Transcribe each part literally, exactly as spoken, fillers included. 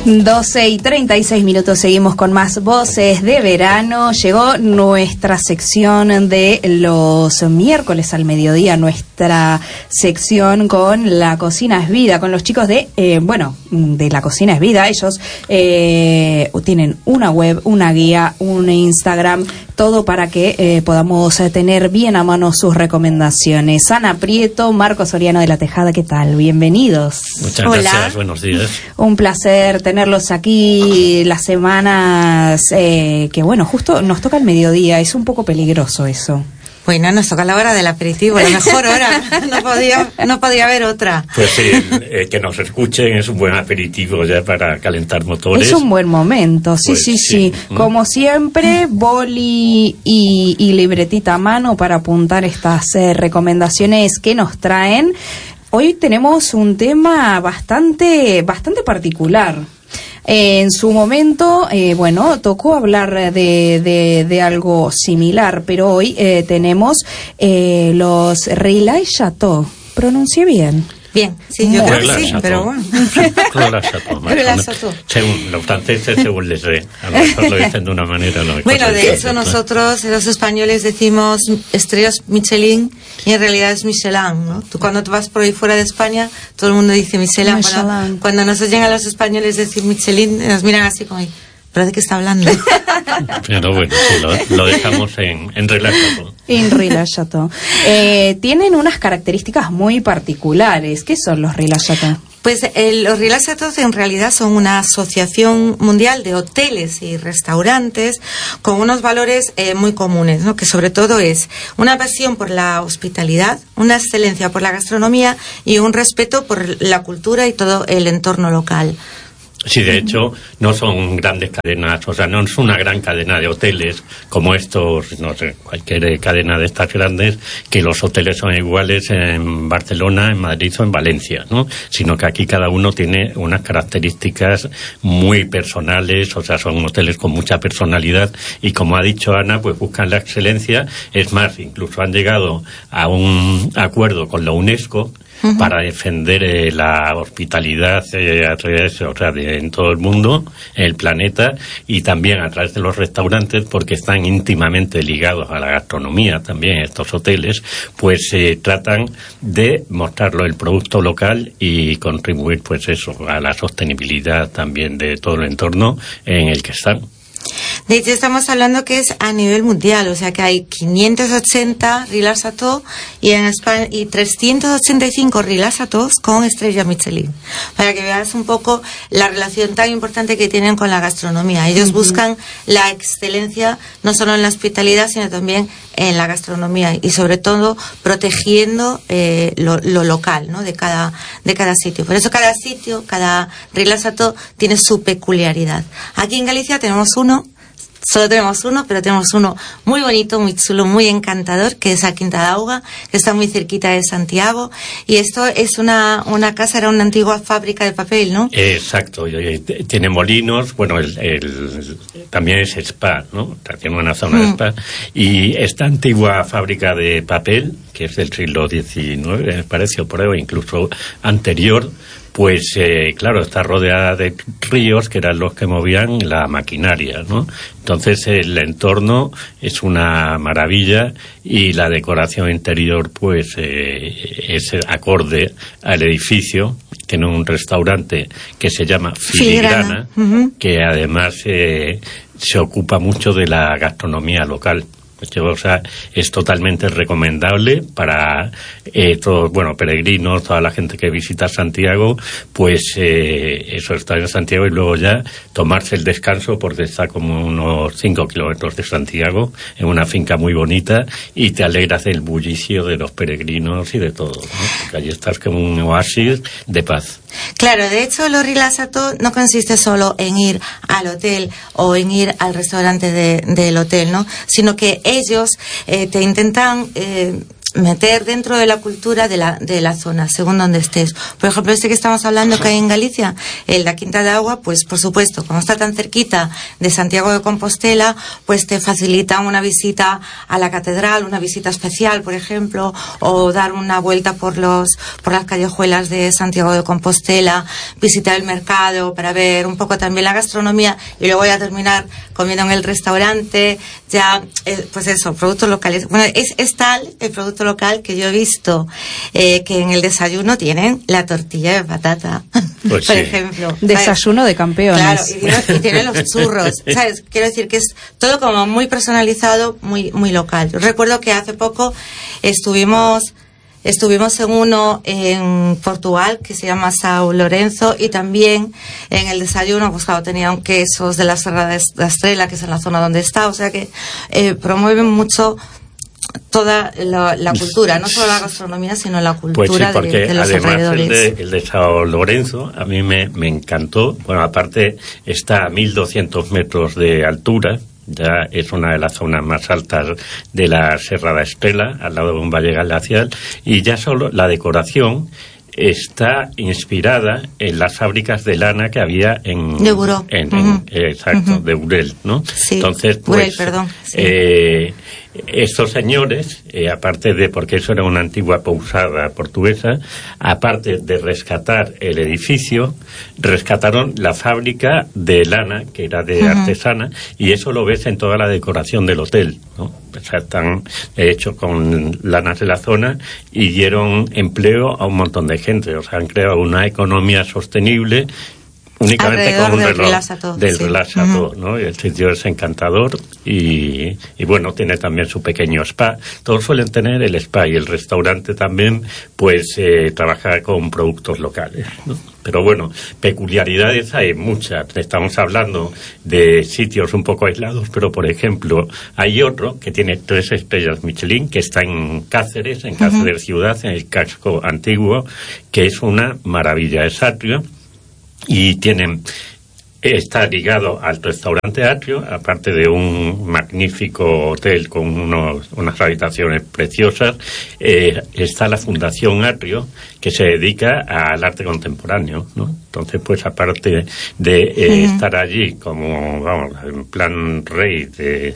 doce y treinta y seis minutos, seguimos con más Voces de Verano. Llegó nuestra sección de los miércoles al mediodía, nuestra sección con La Cocina es Vida, con los chicos de, eh, bueno, de La Cocina es Vida. Ellos eh, tienen una web, una guía, un Instagram, todo para que eh, podamos tener bien a mano sus recomendaciones. Ana Prieto, Marco Soriano de La Tejada, ¿qué tal? Bienvenidos. Muchas Hola. Gracias, buenos días. Un placer tenerlos aquí las semanas eh, que, bueno, justo nos toca el mediodía. Es un poco peligroso eso. Bueno, nos toca la hora del aperitivo, la mejor hora. No podía, no podía haber otra. Pues sí, eh, que nos escuchen es un buen aperitivo ya para calentar motores. Es un buen momento, sí, Pues sí, sí, sí. Como siempre, boli y, y libretita a mano para apuntar estas eh, recomendaciones que nos traen. Hoy tenemos un tema bastante, bastante particular. Eh, en su momento, eh, bueno, tocó hablar de, de, de algo similar, pero hoy eh, tenemos eh, los Relais Chateau. ¿Pronuncié bien? Bien, sí, yo creo que sí, pero bueno. Según los franceses, según les ve. A lo mejor lo dicen de una manera. Lo bueno, de hecho nosotros, los españoles, decimos estrellas Michelin y en realidad es Michelin, ¿no? Tú cuando te vas por ahí fuera de España, todo el mundo dice Michelin. Michelin. Bueno, cuando nos oyen a los españoles decir Michelin, nos miran así como, ¿pero de qué está hablando? Pero bueno, sí, lo, lo dejamos en, en Relais Chateau. En Relais Chateau. Eh, tienen unas características muy particulares. ¿Qué son los Relais Chateau? Pues eh, los Relais Chateau en realidad son una asociación mundial de hoteles y restaurantes con unos valores eh, muy comunes, ¿no? Que sobre todo es una pasión por la hospitalidad, una excelencia por la gastronomía y un respeto por la cultura y todo el entorno local. Sí, de hecho, no son grandes cadenas, o sea, no es una gran cadena de hoteles como estos, no sé, cualquier cadena de estas grandes, que los hoteles son iguales en Barcelona, en Madrid o en Valencia, ¿no? Sino que aquí cada uno tiene unas características muy personales, o sea, son hoteles con mucha personalidad y, como ha dicho Ana, pues buscan la excelencia. Es más, incluso han llegado a un acuerdo con la UNESCO Uh-huh. para defender eh, la hospitalidad eh, a través, o sea, de, en todo el mundo, en el planeta, y también a través de los restaurantes, porque están íntimamente ligados a la gastronomía también estos hoteles, pues eh, tratan de mostrarlo el producto local y contribuir, pues eso, a la sostenibilidad también de todo el entorno en el que están. De hecho, estamos hablando que es a nivel mundial, o sea que hay quinientos ochenta Relais Chateau y en España y trescientos ochenta y cinco Relais Chateau con estrella Michelin, para que veas un poco la relación tan importante que tienen con la gastronomía. Ellos uh-huh. buscan la excelencia no solo en la hospitalidad, sino también en la gastronomía y sobre todo protegiendo eh, lo, lo local, ¿no? de cada de cada sitio. Por eso cada sitio, cada Relais Chateau tiene su peculiaridad. Aquí en Galicia tenemos uno. Solo tenemos uno, pero tenemos uno muy bonito, muy chulo, muy encantador, que es a Quinta de Auga, que está muy cerquita de Santiago. Y esto es una, una casa, era una antigua fábrica de papel, ¿no? Exacto. Tiene molinos, bueno, el, el, también es spa, ¿no? Tiene una zona mm. de spa. Y esta antigua fábrica de papel, que es del siglo diecinueve, me parece, o por ahí, o incluso anterior, pues eh, claro, está rodeada de ríos que eran los que movían la maquinaria, ¿no? Entonces el entorno es una maravilla y la decoración interior pues eh, es acorde al edificio. Tiene un restaurante que se llama Filigrana, Filigrana. Uh-huh. que además eh, se ocupa mucho de la gastronomía local. O sea, es totalmente recomendable para eh, todos, bueno, peregrinos, toda la gente que visita Santiago, pues eh, eso, estar en Santiago y luego ya tomarse el descanso, porque está como unos cinco kilómetros de Santiago, en una finca muy bonita, y te alegras del bullicio de los peregrinos y de todo, ¿no? Porque allí estás como un oasis de paz. Claro, de hecho, los Relais Chateau no consiste solo en ir al hotel o en ir al restaurante de, del hotel, ¿no? Sino que ellos eh, te intentan eh, meter dentro de la cultura de la, de la zona, según donde estés. Por ejemplo, este que estamos hablando que hay en Galicia, el la Quinta de Agua, pues por supuesto, como está tan cerquita de Santiago de Compostela, pues te facilita una visita a la catedral, una visita especial, por ejemplo, o dar una vuelta por los, por las callejuelas de Santiago de Compostela, visitar el mercado para ver un poco también la gastronomía, y luego ya terminar comiendo en el restaurante, ya, eh, pues eso, productos locales. Bueno, es, es tal el producto local que yo he visto eh, que en el desayuno tienen la tortilla de patata, pues por sí. ejemplo. Desayuno ¿sabes? de campeones. Claro, y tienen, y tienen los churros, ¿sabes? Quiero decir que es todo como muy personalizado, muy, muy local. Yo recuerdo que hace poco estuvimos... Estuvimos en uno en Portugal que se llama São Lourenço, y también en el desayuno, pues claro, tenían quesos de la Serra da Estrela, que es en la zona donde está, o sea que eh, promueven mucho toda la, la cultura, no solo la gastronomía, sino la cultura pues sí, porque de, de los además alrededores. El de, el de São Lourenço a mí me, me encantó. Bueno, aparte está a mil doscientos metros de altura, ya es una de las zonas más altas de la Serra da Estrela, al lado de un valle glacial, y ya solo la decoración está inspirada en las fábricas de lana que había en... De Buró. En, Uh-huh. en, exacto, Uh-huh. de Burel, ¿no? Sí. Entonces, pues... Burel, perdón. Sí. Eh, estos señores, eh, aparte de, porque eso era una antigua pousada portuguesa, aparte de rescatar el edificio, rescataron la fábrica de lana, que era de uh-huh. artesana, y eso lo ves en toda la decoración del hotel, ¿no? O sea, están hechos con lanas de la zona y dieron empleo a un montón de gente. O sea, han creado una economía sostenible únicamente alrededor con un del reloj Relaxató, del sí. Relaxató, Uh-huh. ¿no? Y el sitio es encantador y, y bueno, tiene también su pequeño spa. Todos suelen tener el spa, y el restaurante también, pues, eh, trabaja con productos locales, ¿no? Pero bueno, peculiaridades hay muchas. Estamos hablando de sitios un poco aislados, pero por ejemplo, hay otro que tiene tres estrellas Michelin, que está en Cáceres, en Cáceres uh-huh. ciudad, en el casco antiguo, que es una maravilla. Es Atrio, y tienen, está ligado al restaurante Atrio, aparte de un magnífico hotel con unos, unas habitaciones preciosas. Eh, está la Fundación Atrio, que se dedica al arte contemporáneo, ¿no? Entonces, pues aparte de eh, uh-huh. estar allí como, vamos, en plan rey de...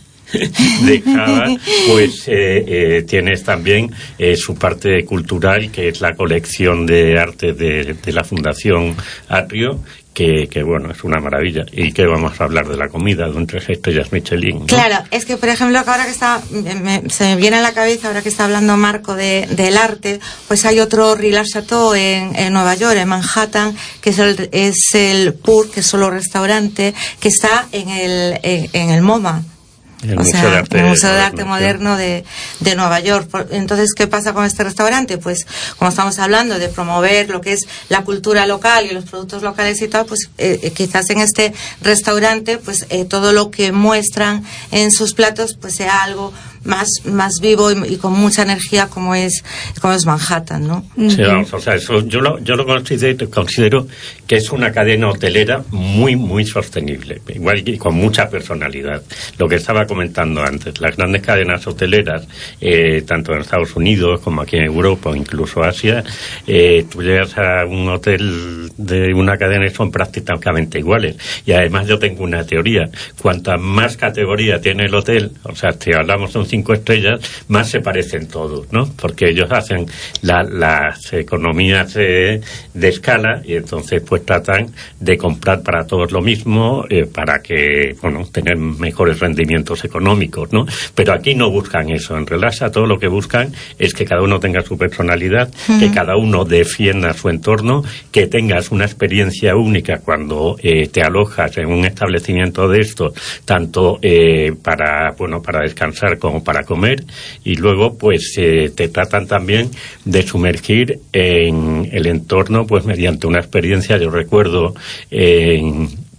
de Java, pues eh, eh, tienes también eh, su parte cultural, que es la colección de arte de, de la Fundación Atrio, que, que bueno, es una maravilla. Y que vamos a hablar de la comida, de un tres estrellas Michelin, ¿no? Claro, es que por ejemplo ahora que está, me, se me viene a la cabeza, ahora que está hablando Marco de, del arte, pues hay otro Relaxató en, en Nueva York, en Manhattan, que es el, es el P U R, que es solo restaurante, que está en el, en, en el MoMA. El o Museo sea, de Arte, el Museo de Arte Moderno, Moderno de, de Nueva York. Entonces, ¿qué pasa con este restaurante? Pues, como estamos hablando de promover lo que es la cultura local y los productos locales y tal, pues eh, quizás en este restaurante, pues eh, todo lo que muestran en sus platos, pues sea algo más más vivo y, y con mucha energía, como es como es Manhattan, ¿no? Sí, vamos, o sea, eso yo lo yo lo considero, considero que es una cadena hotelera muy muy sostenible, igual que con mucha personalidad. Lo que estaba comentando antes, las grandes cadenas hoteleras, eh, tanto en Estados Unidos como aquí en Europa o incluso Asia, eh, tú llegas a un hotel de una cadena y son prácticamente iguales. Y además yo tengo una teoría: cuanta más categoría tiene el hotel, o sea, si hablamos de un cinco estrellas, más se parecen todos, ¿no? Porque ellos hacen la, las economías de, de escala, y entonces pues tratan de comprar para todos lo mismo, eh, para que, bueno, tener mejores rendimientos económicos, ¿no? Pero aquí no buscan eso. En Relaxa todo lo que buscan es que cada uno tenga su personalidad, uh-huh. que cada uno defienda su entorno, que tengas una experiencia única cuando eh, te alojas en un establecimiento de estos, tanto eh, para, bueno, para descansar como para comer, y luego pues eh, te tratan también de sumergir en el entorno pues mediante una experiencia. Yo recuerdo eh, en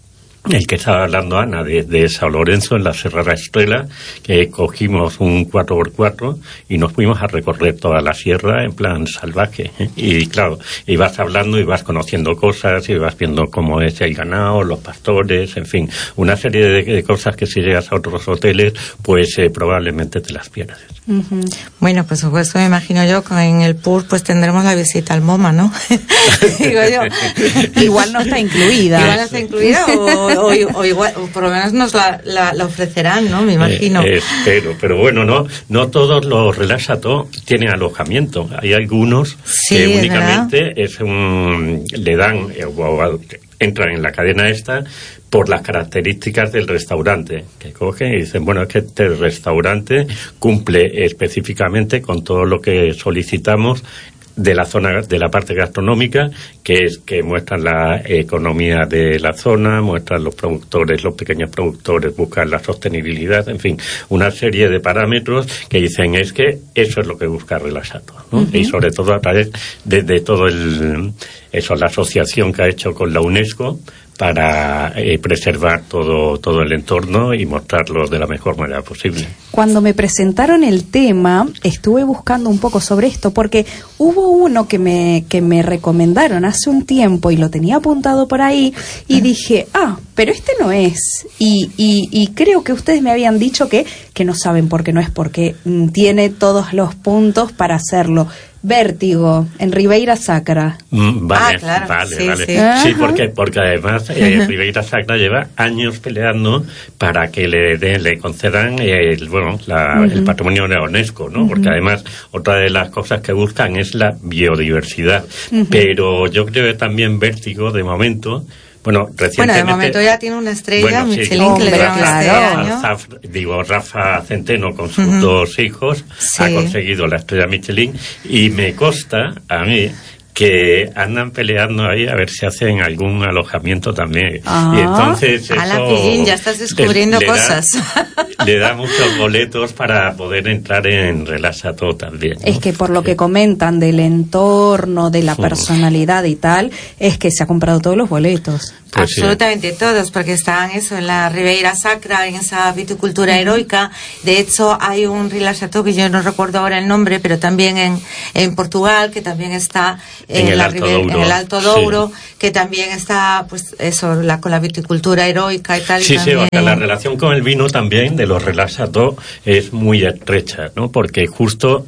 el que estaba hablando Ana, de, de Sao Lorenzo, en la Serra Estrela, que cogimos un cuatro por cuatro y nos fuimos a recorrer toda la sierra en plan salvaje. Y claro, ibas hablando y vas conociendo cosas, y vas viendo cómo es el ganado, los pastores, en fin, una serie de, de cosas que si llegas a otros hoteles, pues eh, probablemente te las pierdes. Uh-huh. Bueno, por supuesto, me imagino yo que en el P U R pues tendremos la visita al MoMA, ¿no? Digo yo. Igual no está incluida. Igual no está incluida o O, o igual, o por lo menos nos la, la, la ofrecerán, ¿no? Me imagino. Eh, espero, pero bueno, no no todos los Relax Chateau tienen alojamiento. Hay algunos sí, que únicamente es un, le dan, o, entran en la cadena esta por las características del restaurante, que cogen y dicen, bueno, es que este restaurante cumple específicamente con todo lo que solicitamos de la zona, de la parte gastronómica, que es que muestran la economía de la zona, muestran los productores, los pequeños productores, buscan la sostenibilidad, en fin, una serie de parámetros que dicen es que eso es lo que busca Relax Chateau, ¿no? Uh-huh. Y sobre todo a través de, de todo el, eso, la asociación que ha hecho con la UNESCO para eh, preservar todo todo el entorno y mostrarlo de la mejor manera posible. Cuando me presentaron el tema, estuve buscando un poco sobre esto, porque hubo uno que me que me recomendaron hace un tiempo y lo tenía apuntado por ahí, y dije, ah, pero este no es. Y, y, y creo que ustedes me habían dicho que, que no saben por qué no es, porque mm, tiene todos los puntos para hacerlo. Vértigo, en Ribeira Sacra. Mm, vale, ah, claro. vale, sí, vale. Sí, sí porque, porque además eh, Ribeira Sacra lleva años peleando para que le de, le concedan el, bueno, la, uh-huh. el patrimonio de la UNESCO, ¿no? Uh-huh. Porque además otra de las cosas que buscan es la biodiversidad. Uh-huh. Pero yo creo que también Vértigo, de momento, bueno, recientemente... Bueno, de momento ya tiene una estrella, bueno, Michelin, sí, que le dieron claro. este año. Zaf, digo, Rafa Centeno con sus uh-huh. dos hijos sí. ha conseguido la estrella Michelin, y me consta a mí que andan peleando ahí a ver si hacen algún alojamiento también. Ah, y entonces eso... A la Pillín, ya estás descubriendo le, le cosas. Da, le da muchos boletos para poder entrar en Relax Chateau también, ¿no? Es que por lo que comentan del entorno, de la personalidad y tal, es que se ha comprado todos los boletos. Pues absolutamente sí. Todos, porque están eso en la Ribeira Sacra, en esa viticultura heroica. De hecho, hay un Relax Chateau que yo no recuerdo ahora el nombre, pero también en, en Portugal, que también está en, en, el, la Alto Ribeira, Douro. en el Alto Douro, sí. que también está, pues eso, la, con la viticultura heroica y tal. Sí, y sí, también... o sea, la relación con el vino también de los Relax Chateau es muy estrecha, ¿no? Porque justo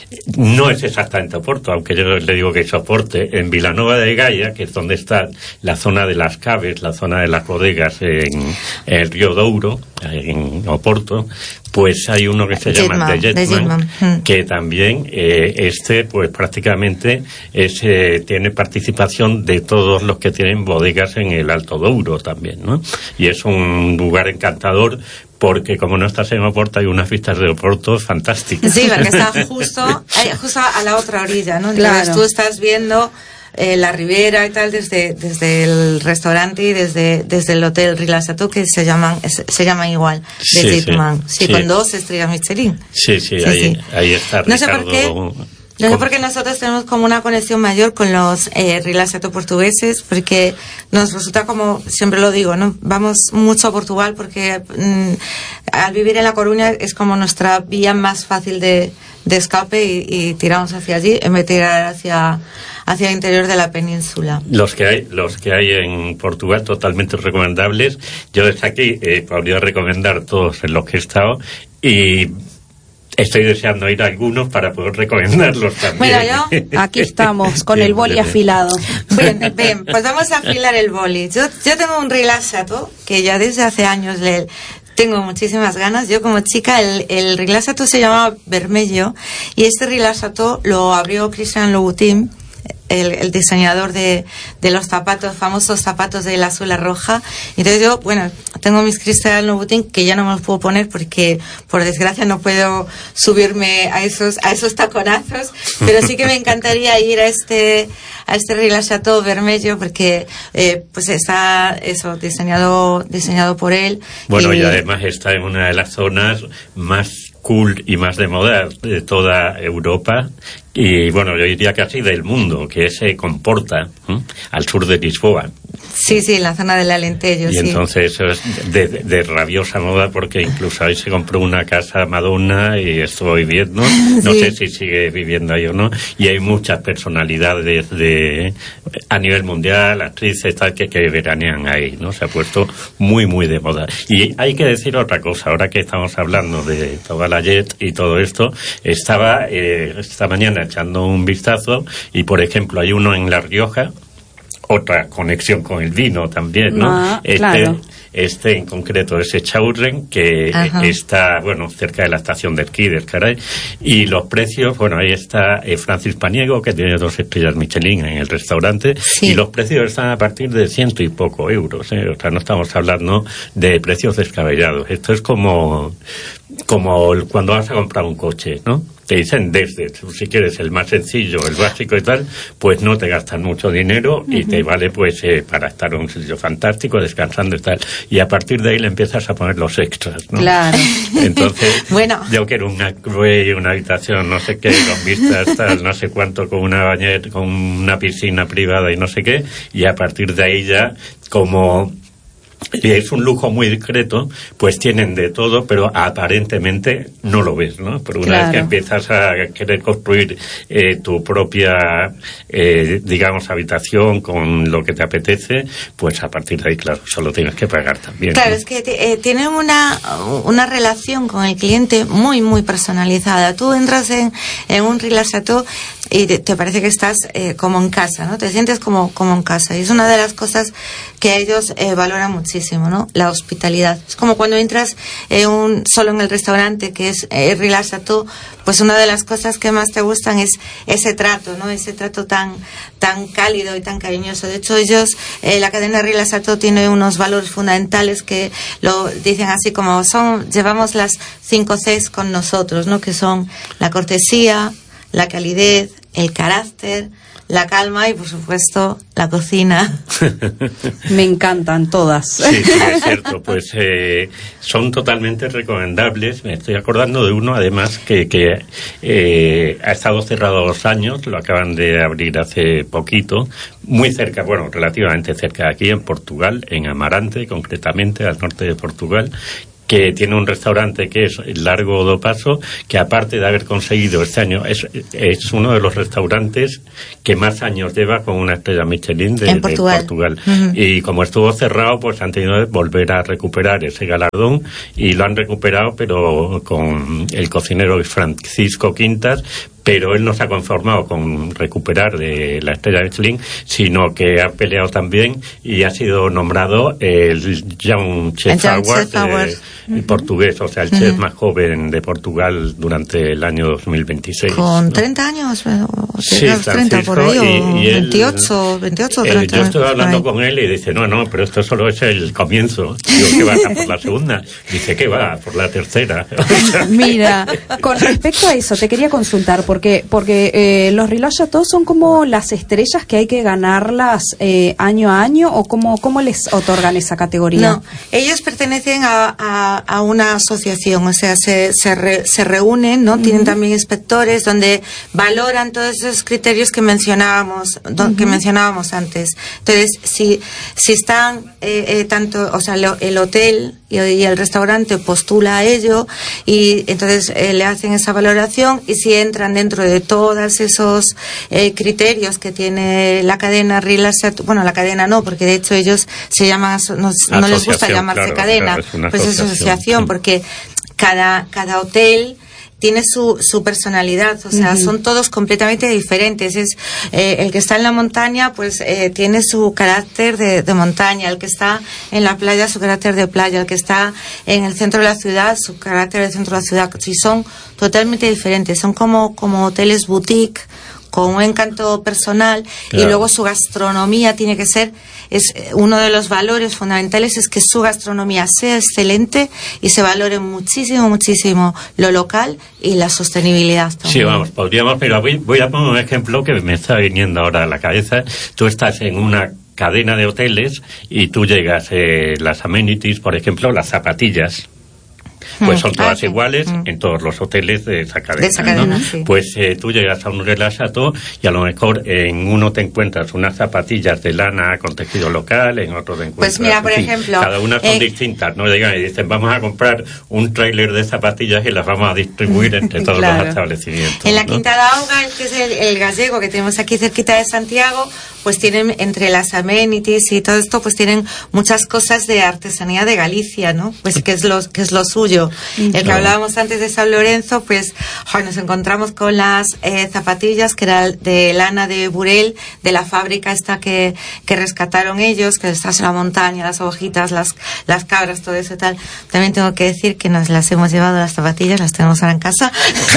no es exactamente Oporto, aunque yo le digo que es Oporte, en Vilanova de Gaia, que es donde está la zona de las caves, la zona de las bodegas en, en el río Douro, en Oporto, pues hay uno que se llama The Jetman, mm. que también eh, este pues prácticamente es, eh, tiene participación de todos los que tienen bodegas en el Alto Douro también, ¿no? Y es un lugar encantador, porque como no estás en Oporto hay unas vistas de Oporto fantásticas. Sí, porque está justo, justo a la otra orilla, ¿no? Entonces claro. tú estás viendo eh, la ribera y tal desde desde el restaurante y desde desde el hotel Relax Chateau, que se llaman se, se llaman igual, de sí, Jetman, sí, sí, sí, con dos estrellas Michelin. Sí, sí, sí, ahí, sí. ahí está Ricardo. No sé por qué. No sé por qué nosotros tenemos como una conexión mayor con los eh, Relax Chateau portugueses, porque nos resulta, como siempre lo digo, ¿no? Vamos mucho a Portugal porque mm, al vivir en La Coruña es como nuestra vía más fácil de, de escape, y, y tiramos hacia allí en vez de tirar hacia hacia el interior de la península. Los que hay, los que hay en Portugal totalmente recomendables. Yo desde aquí eh, podría recomendar todos en los que he estado, y estoy deseando ir a algunos para poder recomendarlos también. Bueno, yo aquí estamos con el boli afilado. Bien, bien, pues vamos a afilar el boli. Yo, yo tengo un Relax Chateau que ya desde hace años le tengo muchísimas ganas. Yo como chica, el, el Relax Chateau se llamaba Vermelho, y este Relax Chateau lo abrió Christian Louboutin, El, el diseñador de, de los zapatos, famosos zapatos de la suela roja. Entonces yo, bueno, tengo mis Christian Louboutin que ya no me los puedo poner porque por desgracia no puedo subirme a esos a esos taconazos, pero sí que me encantaría ir a este a este Relax Chateau Vermelho, porque eh, pues está eso diseñado diseñado por él. Bueno, y, y además está en una de las zonas más cool y más de moda de toda Europa, y bueno, yo diría casi del mundo, que se comporta ¿eh? al sur de Lisboa. Sí, sí, en la zona del Alentejo. Y sí. entonces eso es de, de, de rabiosa moda, porque incluso ahí se compró una casa Madonna y estoy viendo, no sí. sé si sigue viviendo ahí o no, y hay muchas personalidades de a nivel mundial, actrices tal, que, que veranean ahí, ¿no? Se ha puesto muy, muy de moda. Y hay que decir otra cosa, ahora que estamos hablando de Tobalayet y todo esto, estaba eh, esta mañana echando un vistazo y, por ejemplo, hay uno en La Rioja, otra conexión con el vino también, ¿no? Ah, este, claro. este en concreto es Echaurren, que Ajá. está, bueno, cerca de la estación del Kider, caray. Y los precios, bueno, ahí está eh, Francis Paniego, que tiene dos estrellas Michelin en el restaurante, sí. y los precios están a partir de ciento y poco euros, ¿eh? O sea, no estamos hablando de precios descabellados. Esto es como, como cuando vas a comprar un coche, ¿no? Te dicen desde, si quieres el más sencillo, el básico y tal, pues no te gastan mucho dinero y uh-huh. te vale pues eh, para estar en un sitio fantástico, descansando y tal. Y a partir de ahí le empiezas a poner los extras, ¿no? Claro. Entonces, bueno. yo quiero una una habitación, no sé qué, con vistas, tal, no sé cuánto, con una bañera, con una piscina privada y no sé qué, y a partir de ahí ya, como y es un lujo muy discreto, pues tienen de todo, pero aparentemente no lo ves, ¿no? Pero una claro. vez que empiezas a querer construir eh, tu propia, eh, digamos, habitación con lo que te apetece, pues a partir de ahí, claro, solo tienes que pagar también. Claro, ¿no? es que eh, tienen una, una relación con el cliente muy, muy personalizada. Tú entras en, en un Relax Chateau y te, te parece que estás eh, como en casa, ¿no? Te sientes como, como en casa. Y es una de las cosas que ellos eh, valoran muchísimo, ¿no? La hospitalidad. Es como cuando entras en un, solo en el restaurante, que es eh, Relax Chateau, pues una de las cosas que más te gustan es ese trato, ¿no? Ese trato tan, tan cálido y tan cariñoso. De hecho, ellos, eh, la cadena Relax Chateau tiene unos valores fundamentales que lo dicen así como son, llevamos las cinco Cs con nosotros, ¿no? Que son la cortesía, la calidez, el carácter, la calma y, por supuesto, la cocina. Me encantan todas. Sí, sí, es cierto. Pues eh, son totalmente recomendables. Me estoy acordando de uno, además, que, que eh, ha estado cerrado dos años. Lo acaban de abrir hace poquito. Muy cerca, bueno, relativamente cerca de aquí, en Portugal, en Amarante, concretamente, al norte de Portugal, que tiene un restaurante que es Largo do Paso, que aparte de haber conseguido este año, es, es uno de los restaurantes que más años lleva con una estrella Michelin de, en Portugal. de Portugal. Uh-huh. Y como estuvo cerrado, pues han tenido que volver a recuperar ese galardón, y lo han recuperado, pero con el cocinero Francisco Quintas, pero él no se ha conformado con recuperar de la estrella Michelin, sino que ha peleado también y ha sido nombrado el Young Chef Award eh, uh-huh. portugués, o sea, el uh-huh. chef más joven de Portugal durante el año dos mil veintiséis. Con ¿no? treinta años, o sí, treinta por ahí, o y, y él, veintiocho, veintiocho, treinta. Eh, yo estoy hablando con él y dice, no, no, pero esto solo es el comienzo. Digo, ¿qué vas a por la segunda? Dice, ¿qué va? Por la tercera. Mira, con respecto a eso, te quería consultar, porque porque eh, los Relax Chateau son como las estrellas que hay que ganarlas eh, año a año, o cómo, cómo les otorgan esa categoría. No, ellos pertenecen a, a, a una asociación, o sea, se, se, re, se reúnen, ¿no? Uh-huh. Tienen también inspectores donde valoran todos esos criterios que mencionábamos, uh-huh. que mencionábamos antes. Entonces, si, si están eh, eh, tanto, o sea, lo, el hotel y, y el restaurante postula a ello, y entonces eh, le hacen esa valoración, y si entran dentro de todos esos eh, criterios que tiene la cadena Relax Chateau, bueno, la cadena no, porque de hecho ellos se llaman, no, no les gusta llamarse claro, cadena, claro, es pues es asociación, sí. Porque cada, cada hotel tiene su, su personalidad, o sea, uh-huh. son todos completamente diferentes. Es eh, el que está en la montaña, pues eh, tiene su carácter de, de montaña; el que está en la playa, su carácter de playa; el que está en el centro de la ciudad, su carácter de centro de la ciudad. Sí, son totalmente diferentes, son como, como hoteles boutique, con un encanto personal, claro. Y luego su gastronomía tiene que ser, es uno de los valores fundamentales, es que su gastronomía sea excelente y se valore muchísimo, muchísimo lo local y la sostenibilidad también. Sí, vamos, podríamos, pero voy, voy a poner un ejemplo que me está viniendo ahora a la cabeza. Tú estás en una cadena de hoteles y tú llegas, eh, las amenities, por ejemplo, las zapatillas. pues son todas ah, sí. iguales mm. en todos los hoteles de esa cadena. De esa cadena, ¿no? sí. Pues eh, tú llegas a un Relax Chateau y a lo mejor en uno te encuentras unas zapatillas de lana con tejido local, en otro te encuentras... Pues mira, por en fin, ejemplo... cada una son eh, distintas, ¿no? Llegan y dicen, vamos a comprar un tráiler de zapatillas y las vamos a distribuir entre todos Claro. los establecimientos. En la ¿no? Quinta de Auga, que es el, el gallego que tenemos aquí cerquita de Santiago, pues tienen entre las amenities y todo esto, pues tienen muchas cosas de artesanía de Galicia, ¿no? Pues que es lo, que es lo suyo. El que Claro. hablábamos antes de San Lorenzo, pues joder, nos encontramos con las eh, zapatillas que era de lana de Burel, de la fábrica esta que, que rescataron ellos, que estás en la montaña, las hojitas, las, las cabras, todo eso y tal. También tengo que decir que nos las hemos llevado las zapatillas, las tenemos ahora en casa.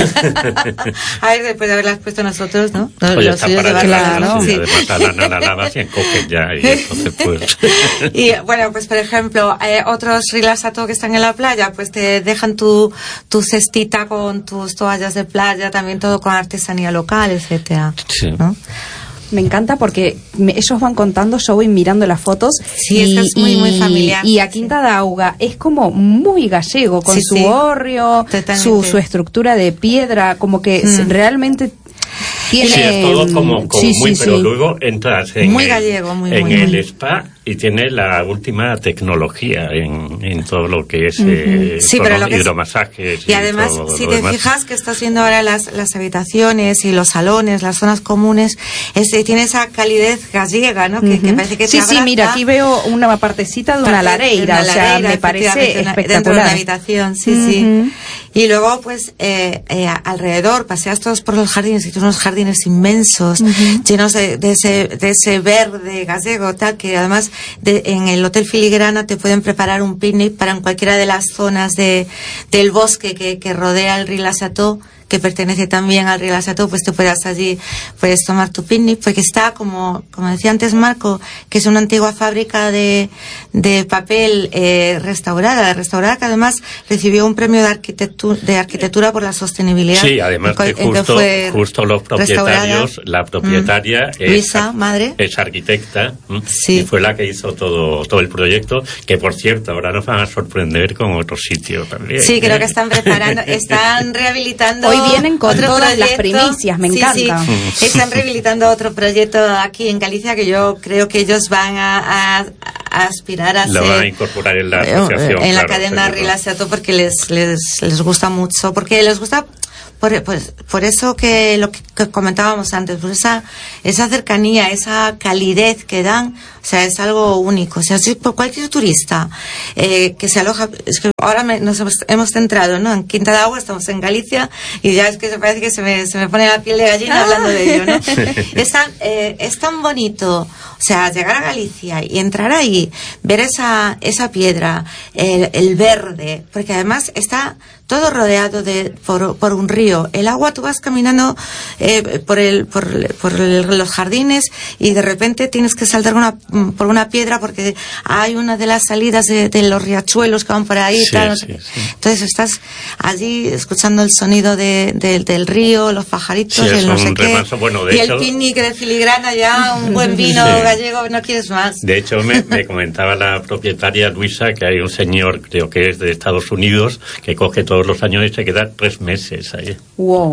A ver, después de haberlas puesto nosotros, ¿no? Los, Oye, los está suyos para de llevar, verdad, ¿no? ¿no? Sí, Sí. además la lana la lavas y encogen ya y entonces pues... Y bueno, pues por ejemplo, eh, otros Relax Chateau que están en la playa, pues te dejan tu, tu cestita con tus toallas de playa, también todo con artesanía local, etcétera. Sí. ¿No? Me encanta porque me- ellos van contando, yo voy mirando las fotos. Sí, es que es muy, muy familiar. Y a Quinta de Auga es como muy gallego, con Sí, su sí. hórreo, Totalmente. su, su estructura de piedra, como que Mm. s- realmente tiene... Sí, es todo como, como Sí, muy, sí, pero sí. luego entras en, Muy el, gallego, muy, en muy, el muy. spa y tiene la última tecnología en, en todo lo que es eh, Sí, con pero los lo que es- hidromasajes Y además, todo si lo te demás. fijas que estás viendo ahora las, las habitaciones y los salones, las zonas comunes, este, tiene esa calidez gallega, ¿no? Que, que parece que te Sí, sí, abraza. mira, aquí veo una partecita de una Parte de lareira, una o sea, lareira, me parece efectivamente, una- espectacular. Dentro de una habitación, sí, Ujú. sí. Y luego, pues, eh, eh, alrededor, paseas todos por los jardines, y tiene unos jardines inmensos, llenos de, de ese, de ese verde gallego, tal, que además de, en el Hotel Filigrana te pueden preparar un picnic para en cualquiera de las zonas de, del bosque que, que rodea el Relax Chateau, que pertenece también al Relax Chateau, pues te puedas allí, puedes tomar tu picnic, porque está, como, como decía antes Marco, que es una antigua fábrica de, de papel eh, restaurada, restaurada que además recibió un premio de arquitectura, de arquitectura por la sostenibilidad. Sí, además que en que justo, fue justo los propietarios, restaurada. la propietaria Mm. es, Luisa, madre. es arquitecta, ¿m? Sí. y fue la que hizo todo todo el proyecto, que por cierto ahora nos van a sorprender con otro sitio también. Sí, creo ¿eh? que están preparando, están rehabilitando. Hoy vienen con otro todas las proyecto. primicias, me Sí, encanta. sí. Están rehabilitando otro proyecto aquí en Galicia que yo creo que ellos van a, a, a aspirar a Lo ser. van a incorporar en la eh, asociación. en la claro, cadena seguro. Relax Chateau porque les, les, les gusta mucho, porque les gusta. Por, pues, por eso que lo que, que comentábamos antes, por esa, esa cercanía, esa calidez que dan, o sea, es algo único. O sea, si por cualquier turista eh, que se aloja, es que ahora me, nos hemos, hemos centrado, ¿no? En Quinta de Agua, estamos en Galicia, y ya es que se parece que se me, se me pone la piel de gallina hablando de ello, ¿no? Es tan, eh, es tan bonito, o sea, llegar a Galicia y entrar ahí, ver esa, esa piedra, el, el verde, porque además está todo rodeado de por, por un río. El agua, tú vas caminando eh, por el por, por el, los jardines y de repente tienes que saltar una, por una piedra porque hay una de las salidas de, de los riachuelos que van por ahí. Sí, tal, no sí, sé qué. sí. Entonces estás allí escuchando el sonido de, de, del río, los pajaritos, Sí, es el no un sé qué. remanso. Bueno, de y hecho- el picnic de filigrana, ya un buen vino Sí. gallego, no quieres más. De hecho, me, me comentaba la propietaria Luisa que hay un señor, creo que es de Estados Unidos, que coge todos los años y se queda tres meses ahí. Wow.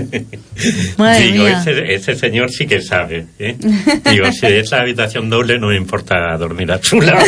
Madre Digo, mía. ese, ese señor sí que sabe. ¿eh? Digo, si es la habitación doble, no me importa dormir a su lado.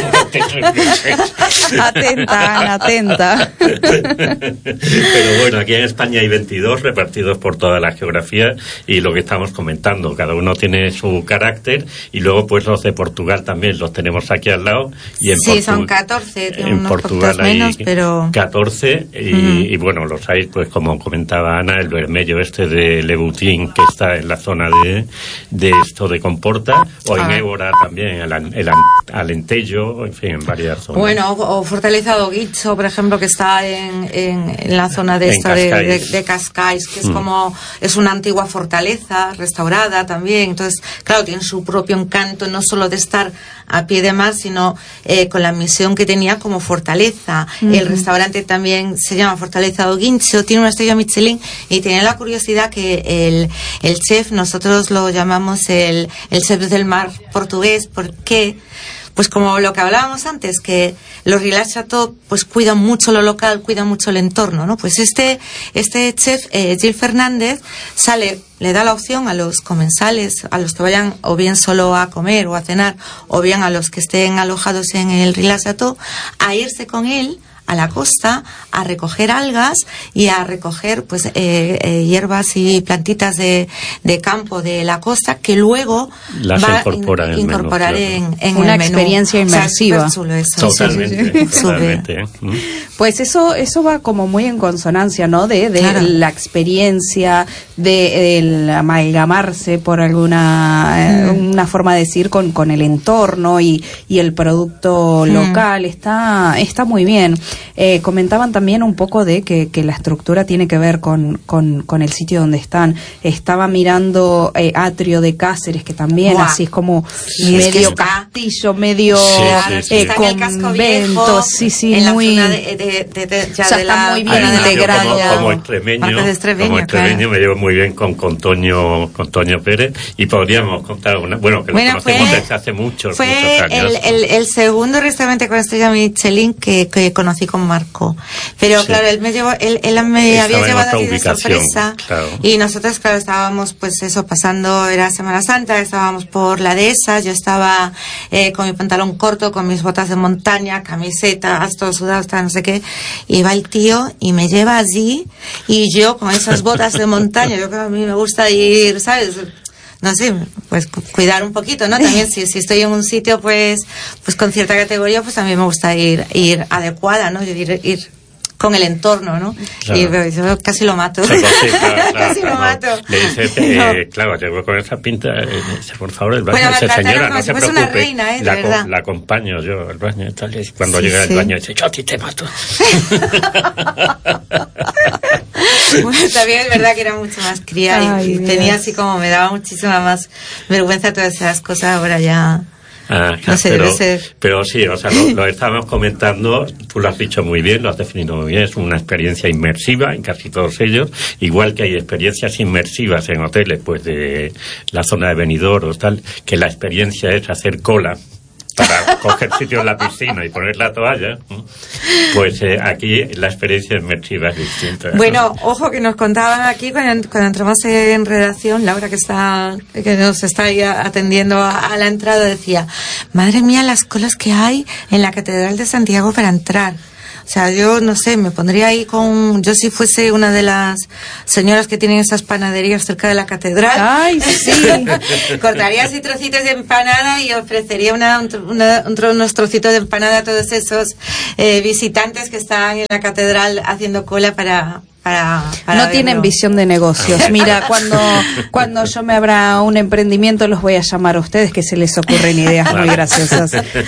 Atenta, Ana, atenta. Pero bueno, aquí en España hay veintidós repartidos por toda la geografía y lo que estamos comentando, cada uno tiene su carácter y luego pues los de Portugal también los tenemos aquí al lado. Y en Sí, Portu- son catorce, tienen en unos Portugal poquitos hay menos, pero- catorce y, Ujú. y bueno, los hay pues como comentaba Ana, el vermelho este de Leboutín que está en la zona de, de esto de Comporta o en Ah. Évora también, el, An- el An- Alentejo, en fin, en varias zonas. Bueno, o, o Fortaleza do Guicho, por ejemplo, que está en, en, en la zona de En esta de, de, Cascais. de Cascais, que es Mm. como, es una antigua fortaleza restaurada también. Entonces, claro, tiene su propio encanto, no solo de estar a pie de mar, sino eh, con la misión que tenía como fortaleza. El restaurante también se llama Fortaleza do Guincho, tiene una estrella Michelin y tiene la curiosidad que el, el chef, nosotros lo llamamos el, el chef del mar portugués, ¿por qué? pues como lo que hablábamos antes, que los Relax Chateau pues cuidan mucho lo local, cuidan mucho el entorno, ¿no? Pues este, este chef, eh, Gil Fernández, sale, le da la opción a los comensales, a los que vayan o bien solo a comer o a cenar, o bien a los que estén alojados en el Relax Chateau, a irse con él a la costa a recoger algas y a recoger pues eh, eh, hierbas y plantitas de, de campo de la costa que luego las va a incorporar in, en, incorporar menú, en, en una el menú. experiencia inmersiva. O sea, chulo eso. Totalmente, Sí, sí, sí. totalmente. Pues eso eso va como muy en consonancia, ¿no? De, de Claro. la experiencia, de el amalgamarse por alguna mm. eh, una forma de decir con, con el entorno y, y el producto local. Mm. Está está muy bien. Eh, comentaban también un poco de que, que la estructura tiene que ver con, con, con el sitio donde están. Estaba mirando eh, Atrio de Cáceres, que también Buah. así es como sí, medio es que castillo, medio sí, sí, sí. Eh, convento, sí, sí, en muy... La de, de, de, de, ya o sea, de está la, muy bien integrado. Como, como extremeño, extremeño, como extremeño claro. me llevo muy bien con, con, Toño, con Toño Pérez y podríamos contar una... Bueno, que lo bueno, conocemos fue, desde hace muchos, fue muchos años. El, el, el segundo restaurante con estrella Michelin que, que conocí con Marco. Pero sí. claro, él me llevó, él, él me Estaba había llevado así de ubicación, sorpresa. Claro. Y nosotros, claro, estábamos pues eso, pasando, era Semana Santa, estábamos por la dehesa, yo estaba eh, con mi pantalón corto, con mis botas de montaña, camiseta, todo sudado, hasta no sé qué, y va el tío y me lleva allí, y yo con esas botas de montaña, yo creo que a mí me gusta ir, ¿sabes? No sé, pues cuidar un poquito, ¿no? También si, si estoy en un sitio pues pues con cierta categoría, pues también me gusta ir ir adecuada, ¿no? Ir, ir con el entorno, ¿no? Claro. Y pues, yo casi lo mato. Sí, sí, claro, claro, casi claro, lo mato. Le dices, eh, no. claro, llego con esa pinta, eh, por favor, el baño. Bueno, dice, señora, no si se preocupe, una reina, ¿eh? la, verdad. la acompaño yo al baño. Tal, y cuando sí, llega sí. al baño dice, yo a ti te mato. Bueno, también es verdad que era mucho más cría y, y tenía así como, me daba muchísima más vergüenza todas esas cosas, ahora ya... Ah, no sé, pero, debe ser. pero sí, o sea, lo, lo estábamos comentando, tú lo has dicho muy bien, lo has definido muy bien, es una experiencia inmersiva en casi todos ellos, igual que hay experiencias inmersivas en hoteles, pues de la zona de Benidorm o tal, que la experiencia es hacer cola para coger sitio en la piscina y poner la toalla, pues eh, aquí la experiencia inmersiva es distinta. Bueno, ¿no? Ojo que nos contaban aquí cuando, cuando entramos en redacción, Laura que está que nos está ahí atendiendo a, a la entrada, decía, madre mía las colas que hay en la Catedral de Santiago para entrar. O sea, yo no sé, me pondría ahí con... Yo si fuese una de las señoras que tienen esas panaderías cerca de la catedral. ¡Ay, sí! Cortaría así trocitos de empanada y ofrecería una, una, unos trocitos de empanada a todos esos eh, visitantes que están en la catedral haciendo cola para... Para, para no verlo. tienen visión de negocios. Mira, cuando cuando yo me abra un emprendimiento los voy a llamar a ustedes, que se les ocurren ideas muy graciosas.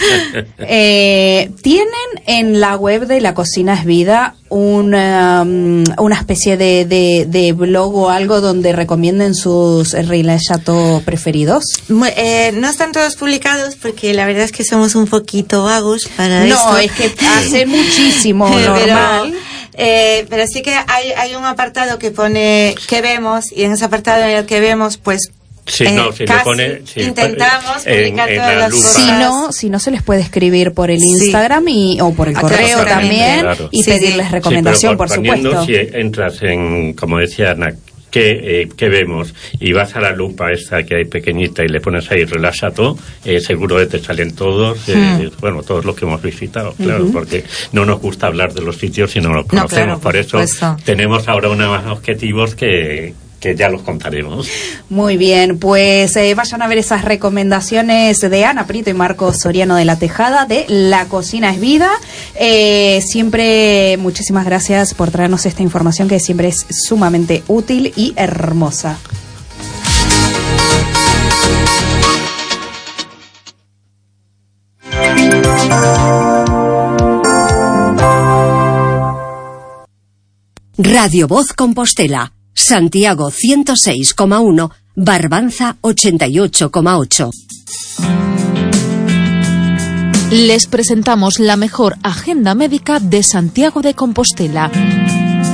Eh, ¿Tienen en la web de La Cocina es Vida una, una especie de, de, de blog o algo donde recomienden sus Relax Chateau preferidos? Eh, no están todos publicados porque la verdad es que somos un poquito vagos para no, esto. No, es que hace muchísimo normal. Pero, Eh, pero sí que hay, hay un apartado que pone qué vemos, y en ese apartado en el que vemos, pues sí, eh, no, si casi le pone, si intentamos en, publicar en todas las lupa. cosas. Si no, si no se les puede escribir por el Instagram sí. y, o por el ah, correo claro, también claro. y sí, pedirles sí. recomendación, sí, por poniendo, supuesto. Si entras en, como decía Ana, ¿qué, eh, ¿qué vemos? Y vas a la lupa esta que hay pequeñita y le pones ahí Relax Chateau, eh, seguro que te salen todos, eh, hmm. bueno, todos los que hemos visitado, claro, uh-huh. porque no nos gusta hablar de los sitios si no los conocemos, no, claro, por, por eso supuesto. Tenemos ahora unos objetivos que... que ya los contaremos. Muy bien, pues eh, vayan a ver esas recomendaciones de Ana Prieto y Marcos Soriano de La Tejada de La Cocina es Vida. Eh, siempre muchísimas gracias por traernos esta información que siempre es sumamente útil y hermosa. Radio Voz Compostela, Santiago ciento seis coma uno, Barbanza ochenta y ocho coma ocho. Les presentamos la mejor agenda médica de Santiago de Compostela.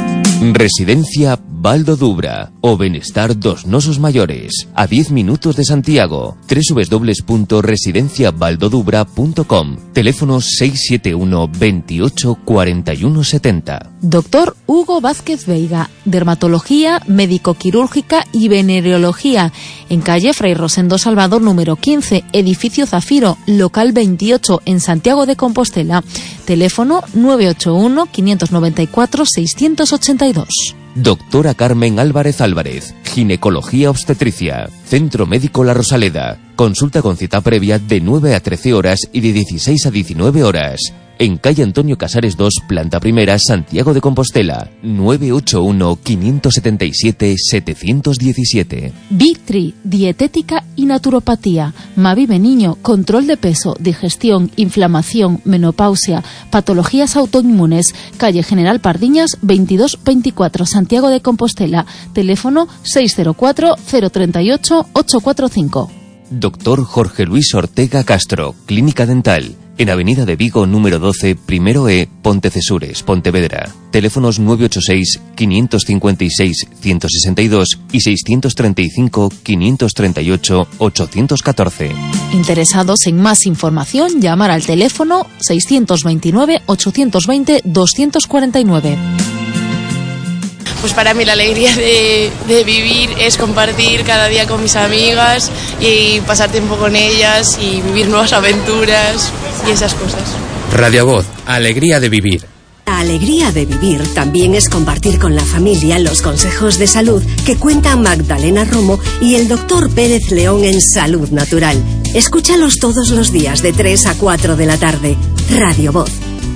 Residencia Valdo Dubra o Benestar dos Nosos Mayores, a diez minutos de Santiago. doble u doble u doble u punto residencia valdo dubra punto com. Teléfono seis siete uno, veintiocho, cuarenta y uno setenta. Doctor Hugo Vázquez Veiga, dermatología, médico-quirúrgica y venereología, en calle Fray Rosendo Salvador número quince, edificio Zafiro, local veintiocho, en Santiago de Compostela. Teléfono nueve ocho uno, quinientos noventa y cuatro, seiscientos ochenta y dos. Doctora Carmen Álvarez Álvarez, ginecología obstetricia, Centro Médico La Rosaleda. Consulta con cita previa de nueve a trece horas y de dieciséis a diecinueve horas. En calle Antonio Casares dos, planta primera, Santiago de Compostela. nueve ocho uno, quinientos setenta y siete, setecientos diecisiete. Vitri, dietética y naturopatía. Mavive Niño, control de peso, digestión, inflamación, menopausia, patologías autoinmunes. Calle General Pardiñas, veintidós veinticuatro, Santiago de Compostela. Teléfono seis cero cuatro, cero tres ocho, ocho cuatro cinco. Doctor Jorge Luis Ortega Castro, Clínica Dental. En Avenida de Vigo, número doce, primero E, Pontecesures, Pontevedra. Teléfonos nueve ocho seis, quinientos cincuenta y seis, ciento sesenta y dos y seiscientos treinta y cinco, quinientos treinta y ocho, ochocientos catorce. Interesados en más información, llamar al teléfono seiscientos veintinueve, ochocientos veinte, doscientos cuarenta y nueve. Pues para mí la alegría de, de vivir es compartir cada día con mis amigas y pasar tiempo con ellas y vivir nuevas aventuras y esas cosas. Radio Voz, alegría de vivir. La alegría de vivir también es compartir con la familia los consejos de salud que cuentan Magdalena Romo y el doctor Pérez León en Salud Natural. Escúchalos todos los días de tres a cuatro de la tarde. Radio Voz.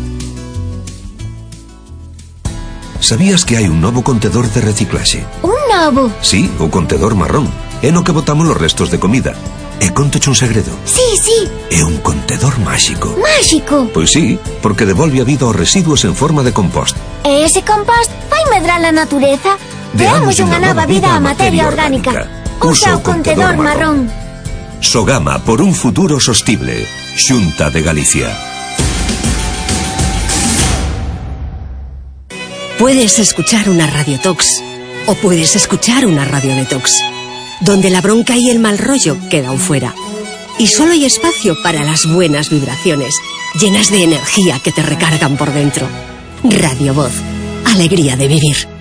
Sabías que hai un novo contedor de reciclaxe? Un novo? Sí, o contedor marrón. É no que botamos os restos de comida. E contoche un segredo. Sí, sí. É un contedor máxico. Máxico? Pois sí, porque devolve a vida aos residuos en forma de compost. E ese compost vai medrar a natureza? Deamos unha nova vida á materia orgánica. Usa o contedor marrón. Sogama por un futuro sostible. Xunta de Galicia. Puedes escuchar una Radio Tox o puedes escuchar una Radio Detox, donde la bronca y el mal rollo quedan fuera. Y solo hay espacio para las buenas vibraciones, llenas de energía que te recargan por dentro. Radio Voz, alegría de vivir.